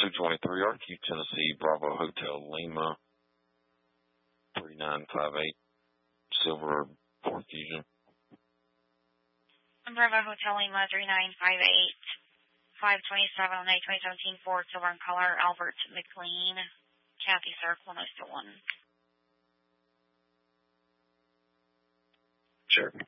223 RQ Tennessee, Bravo Hotel Lima, 3958, Silver Ford Fusion. Bravo Hotel Lima, 3958, 527 on a 2017 Ford Silver in color, Albert McLean, Kathy Circle, 1001. Sure.